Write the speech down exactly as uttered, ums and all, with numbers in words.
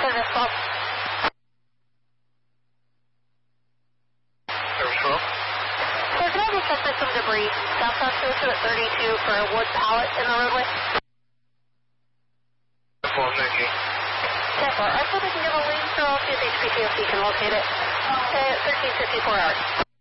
Service twelve. Service twelve. So can I just check for some debris? Southbound two two at thirty-two for a wood pallet in the roadway. twelve nineteen. ten four. I hope we can give a link so I'll see if H P T O C can locate it. Uh, thirteen fifty-four hours.